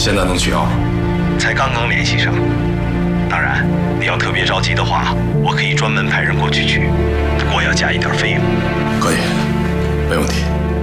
现在能取要吗？ 才刚刚联系上。当然，你要特别着急的话，我可以专门派人过去取，不过要加一点费用。 可以，没问题。